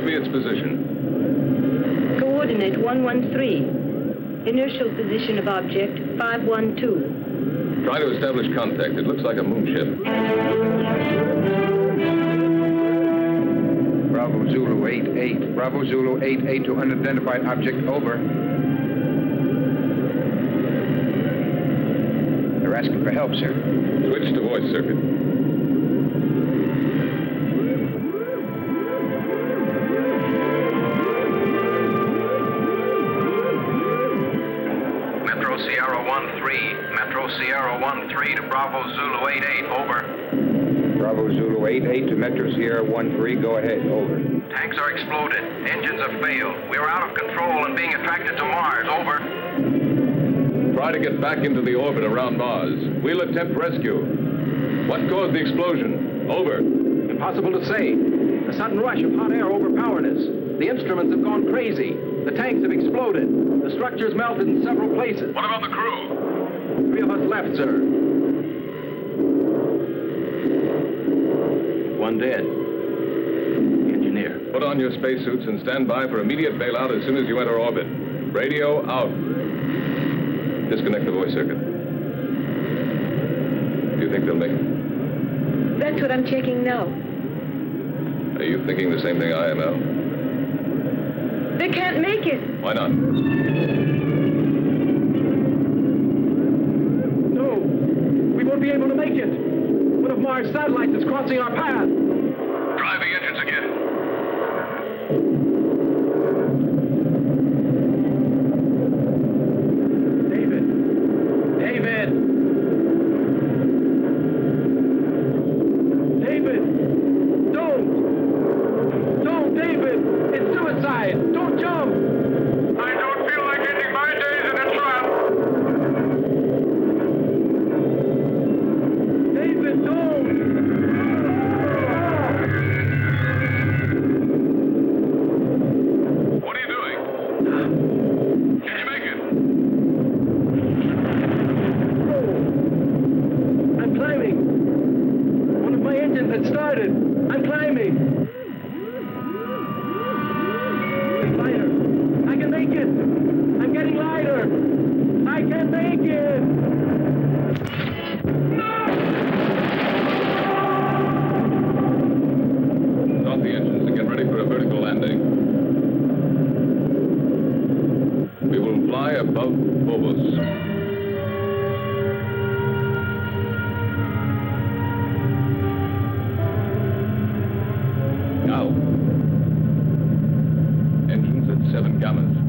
me its position. Coordinate 113. Inertial position of object 512. Try to establish contact. It looks like a moonship. Bravo Zulu 88. Bravo Zulu 88 to unidentified object. Over. They're asking for help, sir. Switch to voice circuit. Metro Sierra 1-3. Metro Sierra 1-3 to Bravo Zulu 88. Over. Bravo Zulu 88 to Metro Sierra 13. Go ahead. Over. Tanks are exploded. Engines have failed. We are out of control and being attracted to Mars. Over. Try to get back into the orbit around Mars. We'll attempt rescue. What caused the explosion? Over. Impossible to say. A sudden rush of hot air overpowered us. The instruments have gone crazy. The tanks have exploded. The structures melted in several places. What about the crew? 3 of us left, sir. 1 dead. The engineer. Put on your spacesuits and stand by for immediate bailout as soon as you enter orbit. Radio out. Disconnect the voice circuit. Do you think they'll make it? That's what I'm checking now. Are you thinking the same thing I am, Al? They can't make it. Why not? No, we won't be able to make it. One of Mars' satellites is crossing our path. Drive the engines again. David! David! David! Don't! Don't, David! It's suicide! Don't jump! I don't feel like ending my days in a trap. David, don't! What are you doing? Can you make it? I'm climbing. One of my engines had started. I'm climbing. Lighter. I can make it. I'm getting lighter. I can make it. Stop the engines and get ready for a vertical landing. We will fly above Phobos. Now. Engines at 7 gammas.